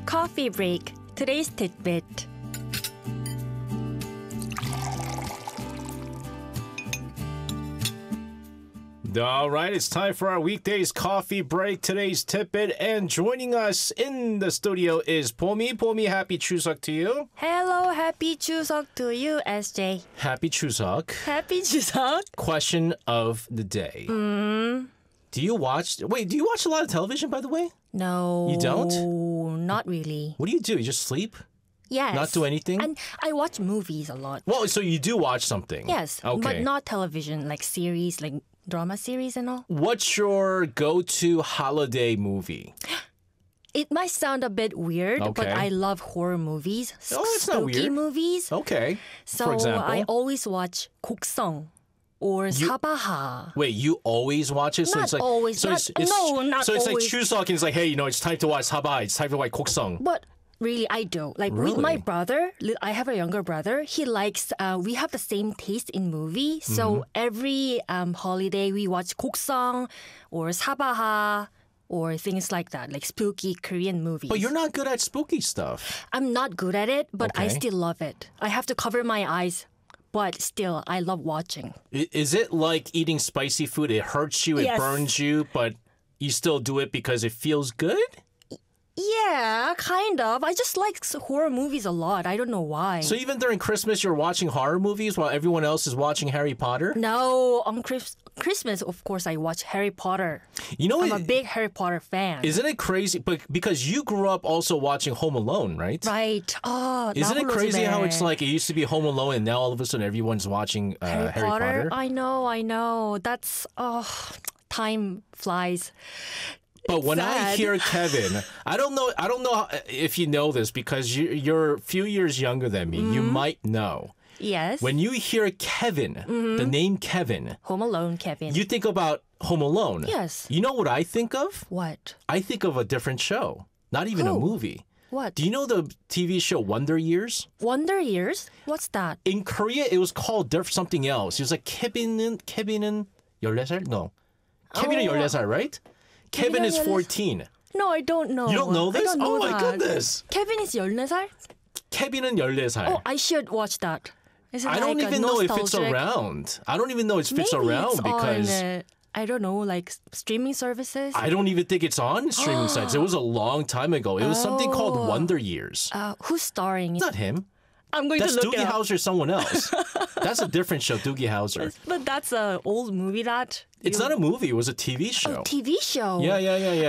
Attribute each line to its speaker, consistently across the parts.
Speaker 1: Coffee break. Today's tidbit.
Speaker 2: All right, it's time for our weekdays coffee break. Today's tidbit, and joining us in the studio is Pomi. Pomi, happy Chuseok to you.
Speaker 1: Hello, happy Chuseok to you, SJ.
Speaker 2: Happy Chuseok.
Speaker 1: Happy Chuseok.
Speaker 2: Question of the day. Do you watch a lot of television, by the way?
Speaker 1: No.
Speaker 2: You don't?
Speaker 1: Not really.
Speaker 2: What do? You just sleep?
Speaker 1: Yes.
Speaker 2: Not do anything?
Speaker 1: And I watch movies a lot.
Speaker 2: Well, so you do watch something?
Speaker 1: Yes.
Speaker 2: Okay.
Speaker 1: But not television, like series, like drama series and all.
Speaker 2: What's your go-to holiday movie?
Speaker 1: It might sound a bit weird, but
Speaker 2: Okay.
Speaker 1: I love horror movies.
Speaker 2: Oh, it's not
Speaker 1: spooky
Speaker 2: weird.
Speaker 1: movies.
Speaker 2: Okay.
Speaker 1: So
Speaker 2: For example?
Speaker 1: I always watch 곡성 or 사바하.
Speaker 2: Wait, you always watch it? So
Speaker 1: Not
Speaker 2: it's like,
Speaker 1: always.
Speaker 2: So
Speaker 1: Not-
Speaker 2: it's
Speaker 1: no, not
Speaker 2: So it's
Speaker 1: always.
Speaker 2: like Chuseok, and it's like, hey, it's time to watch Saba. It's time to watch 곡성.
Speaker 1: But really, I do. Like with my
Speaker 2: Really?
Speaker 1: brother, I have a younger brother. He likes, we have the same taste in movie. So every holiday we watch 곡성 or 사바하 or things like that, like spooky Korean movies.
Speaker 2: But you're not good at spooky stuff.
Speaker 1: I'm not good at it, but I
Speaker 2: Okay.
Speaker 1: still love it. I have to cover my eyes, but still, I love watching.
Speaker 2: Is it like eating spicy food? It hurts you, it
Speaker 1: Yes.
Speaker 2: burns you, but you still do it because it feels good?
Speaker 1: Yeah, kind of. I just like horror movies a lot. I don't know why.
Speaker 2: So even during Christmas, you're watching horror movies while everyone else is watching Harry Potter?
Speaker 1: No, on Christmas, of course, I watch Harry Potter.
Speaker 2: You know,
Speaker 1: I'm a big Harry Potter fan.
Speaker 2: isn't it crazy? But because you grew up also watching Home Alone, right?
Speaker 1: Right. Oh,
Speaker 2: Isn't it
Speaker 1: 나홀로집에.
Speaker 2: crazy how it's like it used to be Home Alone and now all of a sudden everyone's watching Harry Potter?
Speaker 1: I know. That's time flies.
Speaker 2: But when I
Speaker 1: sad.
Speaker 2: hear Kevin, I don't know if you know this because you're a few years younger than me. You
Speaker 1: Mm-hmm.
Speaker 2: might know.
Speaker 1: Yes.
Speaker 2: When you hear Kevin, the name Kevin,
Speaker 1: Home Alone, Kevin.
Speaker 2: you think about Home Alone.
Speaker 1: Yes.
Speaker 2: You know what I think of?
Speaker 1: What?
Speaker 2: I think of a different show, not even a
Speaker 1: Who?
Speaker 2: movie.
Speaker 1: What?
Speaker 2: Do you know the TV show Wonder Years?
Speaker 1: Wonder Years? What's that?
Speaker 2: In Korea, it was called something else. It was like Kevin은 14살? No. Kevin은
Speaker 1: Oh.
Speaker 2: 14살, right? Kevin is 14.
Speaker 1: No, I don't know.
Speaker 2: You don't know this?
Speaker 1: I don't know
Speaker 2: Oh my
Speaker 1: that.
Speaker 2: goodness.
Speaker 1: Kevin is 14살?
Speaker 2: Kevin은 14살.
Speaker 1: Oh, I should watch that. Is it
Speaker 2: I don't
Speaker 1: like a
Speaker 2: even know if it's
Speaker 1: nostalgic-
Speaker 2: around. I don't even know if it's
Speaker 1: Maybe
Speaker 2: around
Speaker 1: it's
Speaker 2: because
Speaker 1: on, I don't know, like streaming services.
Speaker 2: I don't even think it's on streaming sites. It was a long time ago. It was something called
Speaker 1: Oh.
Speaker 2: Wonder Years.
Speaker 1: Who's starring?
Speaker 2: Not him.
Speaker 1: I'm going
Speaker 2: That's
Speaker 1: to look
Speaker 2: Doogie
Speaker 1: it up.
Speaker 2: Howser, someone else. That's a different show, Doogie Howser.
Speaker 1: But that's an old movie that.
Speaker 2: It's not a movie, it was a TV show.
Speaker 1: TV show.
Speaker 2: Yeah.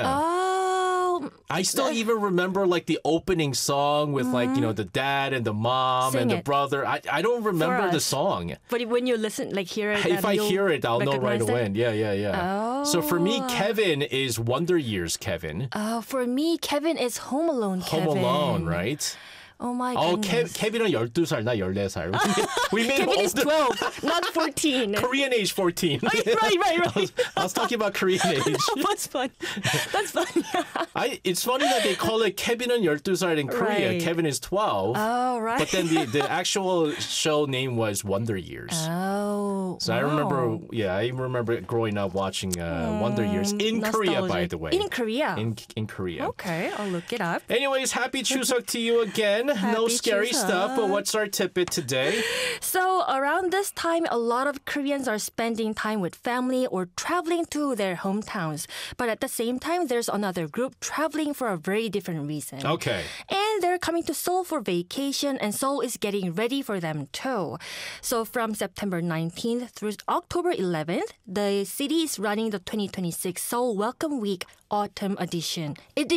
Speaker 1: Oh,
Speaker 2: I still even remember like the opening song with like, the dad and the mom
Speaker 1: Sing
Speaker 2: and the
Speaker 1: it.
Speaker 2: brother. I don't remember the
Speaker 1: us.
Speaker 2: song.
Speaker 1: but when you listen, like hear it,
Speaker 2: If
Speaker 1: then
Speaker 2: I
Speaker 1: you'll
Speaker 2: hear it, I'll know right
Speaker 1: recognize it?
Speaker 2: away. Yeah. So for me, Kevin is Wonder Years Kevin.
Speaker 1: For me, Kevin is Home Alone.
Speaker 2: Home
Speaker 1: Kevin.
Speaker 2: Alone, right?
Speaker 1: Oh my
Speaker 2: Oh,
Speaker 1: goodness.
Speaker 2: 케빈은 12살, 나 14살. We made
Speaker 1: Kevin
Speaker 2: all
Speaker 1: is
Speaker 2: the
Speaker 1: 12, not 14.
Speaker 2: Korean age 14.
Speaker 1: right.
Speaker 2: I was talking about Korean age.
Speaker 1: That's fun. That's funny.
Speaker 2: It's funny that they call it 케빈은 12살 in Korea.
Speaker 1: Right.
Speaker 2: Kevin is 12.
Speaker 1: Oh, right.
Speaker 2: But then the actual show name was Wonder Years.
Speaker 1: Oh.
Speaker 2: So I remember growing up watching Wonder Years in Korea, by
Speaker 1: nostalgic.
Speaker 2: the way.
Speaker 1: In Korea.
Speaker 2: In Korea.
Speaker 1: Okay, I'll look it up.
Speaker 2: Anyways, happy Chuseok to you again. No
Speaker 1: Happy
Speaker 2: scary
Speaker 1: Chuseok.
Speaker 2: stuff, but what's our tidbit today?
Speaker 1: So around this time, a lot of Koreans are spending time with family or traveling to their hometowns. But at the same time, there's another group traveling for a very different reason.
Speaker 2: Okay.
Speaker 1: And they're coming to Seoul for vacation, and Seoul is getting ready for them too. So from September 19th through October 11th, the city is running the 2026 Seoul Welcome Week Autumn Edition.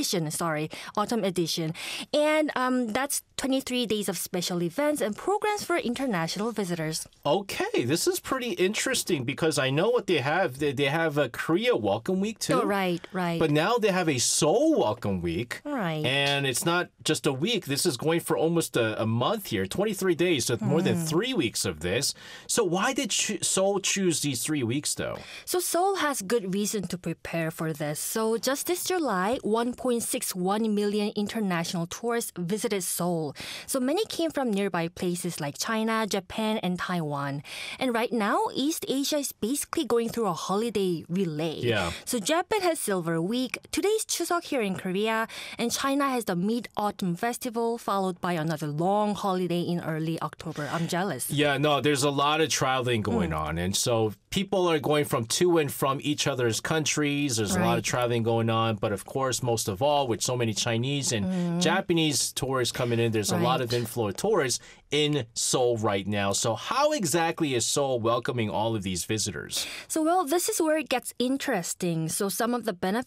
Speaker 1: And that's 23 days of special events and programs for international visitors.
Speaker 2: Okay, this is pretty interesting because I know what they have. They have a Korea Welcome Week too.
Speaker 1: Oh, right.
Speaker 2: But now they have a Seoul Welcome Week.
Speaker 1: Right.
Speaker 2: And it's not just a a week. This is going for almost a month here, 23 days, so more than 3 weeks of this. So why did Seoul choose these 3 weeks, though?
Speaker 1: So Seoul has good reason to prepare for this. So just this July, 1.61 million international tourists visited Seoul. So many came from nearby places like China, Japan, and Taiwan. And right now, East Asia is basically going through a holiday relay.
Speaker 2: Yeah.
Speaker 1: So Japan has Silver Week, today's Chuseok here in Korea, and China has the Mid-Autumn Festival, followed by another long holiday in early October. I'm jealous.
Speaker 2: Yeah, no, there's a lot of traveling going on. And so people are going from to and from each other's countries. There's a lot of traveling going on. But of course, most of all, with so many Chinese and Japanese tourists coming in, there's a lot of inflow of tourists in Seoul right now. So how exactly is Seoul welcoming all of these visitors?
Speaker 1: So, well, this is where it gets interesting. So some of the benefits